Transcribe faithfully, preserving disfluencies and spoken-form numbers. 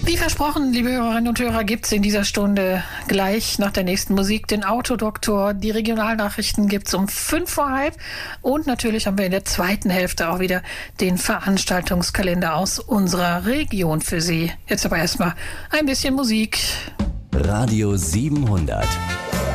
Wie versprochen, liebe Hörerinnen und Hörer, gibt es in dieser Stunde gleich nach der nächsten Musik den Autodoktor. Die Regionalnachrichten gibt es um fünf vor halb. Und natürlich haben wir in der zweiten Hälfte auch wieder den Veranstaltungskalender aus unserer Region für Sie. Jetzt aber erstmal ein bisschen Musik. Radio siebenhundert.